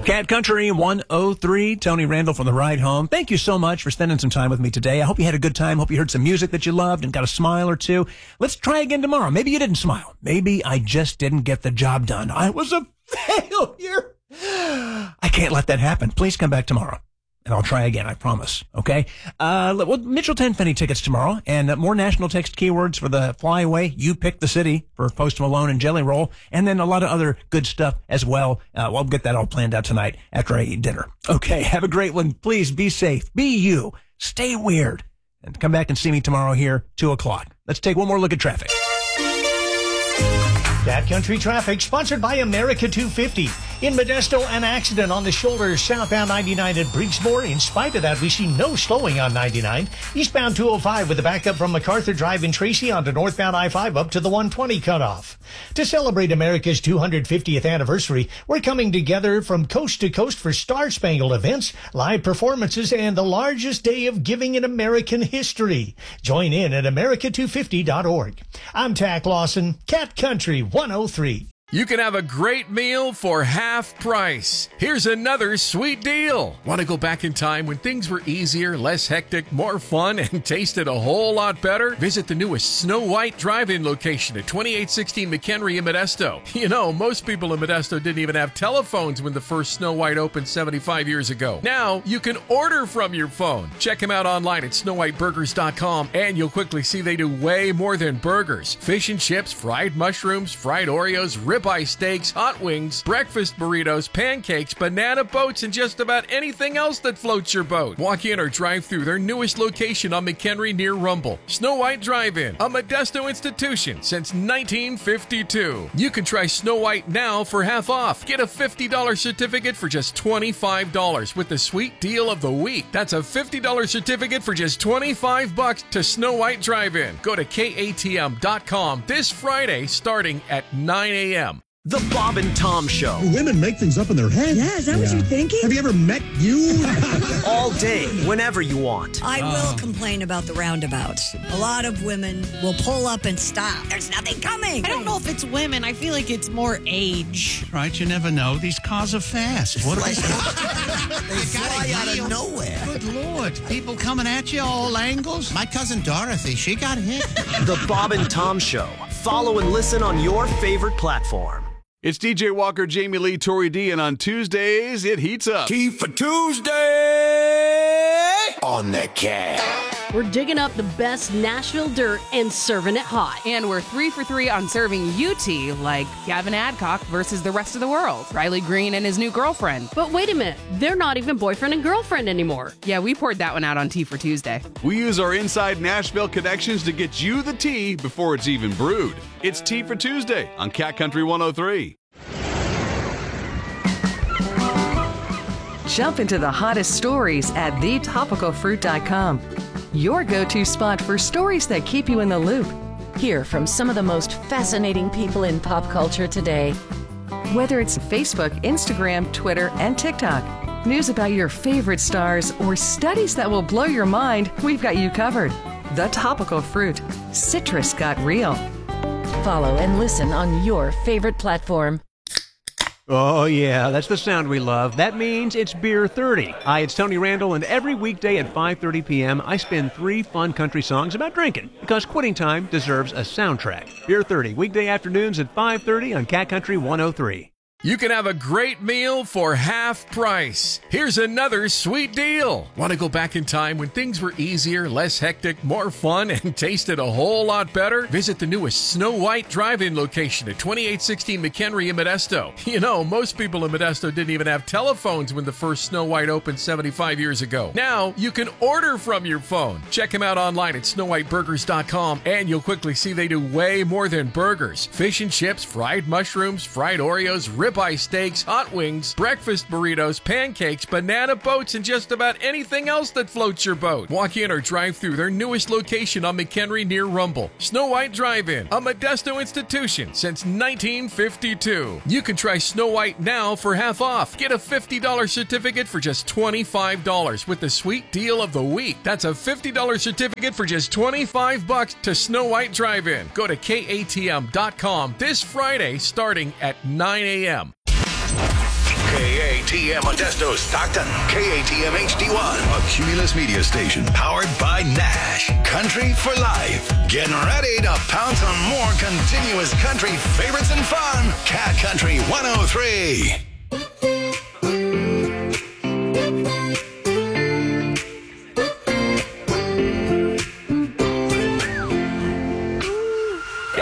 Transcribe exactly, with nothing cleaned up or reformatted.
Cat Country one oh three, Tony Randall from The Ride Home. Thank you so much for spending some time with me today. I hope you had a good time. Hope you heard some music that you loved and got a smile or two. Let's try again tomorrow. Maybe you didn't smile. Maybe I just didn't get the job done. I was a failure. I can't let that happen. Please come back tomorrow. And I'll try again, I promise. Okay? Uh, well, Mitchell Tenpenny tickets tomorrow, and uh, more national text keywords for the flyaway. You Pick the City for Post Malone and Jelly Roll, and then a lot of other good stuff as well. Uh, we'll get that all planned out tonight after I eat dinner. Okay, have a great one. Please be safe. Be you. Stay weird. And come back and see me tomorrow here, two o'clock. Let's take one more look at traffic. Cat Country Traffic, sponsored by America two fifty. In Modesto, an accident on the shoulder southbound ninety-nine at Briggsmore. In spite of that, we see no slowing on ninety-nine. Eastbound two oh five with a backup from MacArthur Drive in Tracy onto northbound I five up to the one twenty cutoff. To celebrate America's two hundred fiftieth anniversary, we're coming together from coast to coast for Star Spangled events, live performances, and the largest day of giving in American history. Join in at America two fifty dot org. I'm Tack Lawson, Cat Country one oh three. You can have a great meal for half price. Here's another sweet deal. Want to go back in time when things were easier, less hectic, more fun, and tasted a whole lot better? Visit the newest Snow White Drive-In location at twenty-eight sixteen McHenry in Modesto. You know, most people in Modesto didn't even have telephones when the first Snow White opened seventy-five years ago. Now, you can order from your phone. Check them out online at snow white burgers dot com, and you'll quickly see they do way more than burgers. Fish and chips, fried mushrooms, fried Oreos, ribeye steaks, hot wings, breakfast burritos, pancakes, banana boats, and just about anything else that floats your boat. Walk in or drive through their newest location on McHenry near Rumble. Snow White Drive-In, a Modesto institution since nineteen fifty-two. You can try Snow White now for half off. Get a fifty dollars certificate for just twenty-five dollars with the sweet deal of the week. That's a fifty dollars certificate for just twenty-five bucks to Snow White Drive-In. Go to K A T M dot com this Friday starting at nine a.m. The Bob and Tom Show. Women make things up in their heads. Yeah, is that yeah. what you're thinking? Have you ever met you? All day, whenever you want. I oh. will complain about the roundabouts. A lot of women will pull up and stop. There's nothing coming. I don't know if it's women. I feel like it's more age. Right, you never know. These cars are fast. What like, they fly out of nowhere. Good Lord. People coming at you all angles. My cousin Dorothy, she got hit. The Bob and Tom Show. Follow and listen on your favorite platform. It's D J Walker, Jamie Lee, Tori D, and on Tuesdays, it heats up. Tea for Tuesday on the Cat. We're digging up the best Nashville dirt and serving it hot. And we're three for three on serving you tea, like Gavin Adcock versus the rest of the world, Riley Green and his new girlfriend. But wait a minute, they're not even boyfriend and girlfriend anymore. Yeah, we poured that one out on Tea for Tuesday. We use our inside Nashville connections to get you the tea before it's even brewed. It's Tea for Tuesday on Cat Country one oh three. Jump into the hottest stories at the topical fruit dot com. Your go-to spot for stories that keep you in the loop. Hear from some of the most fascinating people in pop culture today. Whether it's Facebook, Instagram, Twitter, and TikTok, news about your favorite stars, or studies that will blow your mind, we've got you covered. The Topical Fruit. Citrus got real. Follow and listen on your favorite platform. Oh, yeah, that's the sound we love. That means it's Beer thirty. Hi, it's Tony Randall, and every weekday at five thirty p.m., I spin three fun country songs about drinking, because quitting time deserves a soundtrack. Beer thirty, weekday afternoons at five thirty on Cat Country one oh three. You can have a great meal for half price. Here's another sweet deal. Want to go back in time when things were easier, less hectic, more fun, and tasted a whole lot better? Visit the newest Snow White Drive-In location at twenty-eight sixteen McHenry in Modesto. You know, most people in Modesto didn't even have telephones when the first Snow White opened seventy-five years ago. Now, you can order from your phone. Check them out online at snow white burgers dot com, and you'll quickly see they do way more than burgers. Fish and chips, fried mushrooms, fried Oreos, ribeye steaks, hot wings, breakfast burritos, pancakes, banana boats, and just about anything else that floats your boat. Walk in or drive through their newest location on McHenry near Rumble. Snow White Drive-In, a Modesto institution since nineteen fifty-two. You can try Snow White now for half off. Get a fifty dollars certificate for just twenty-five dollars with the sweet deal of the week. That's a fifty dollars certificate for just twenty-five bucks to Snow White Drive-In. Go to K A T M dot com this Friday starting at nine a.m. K A T M Modesto Stockton, K A T M H D one, a Cumulus media station powered by Nash. Country for life. Getting ready to pounce on more continuous country favorites and fun. Cat Country one oh three.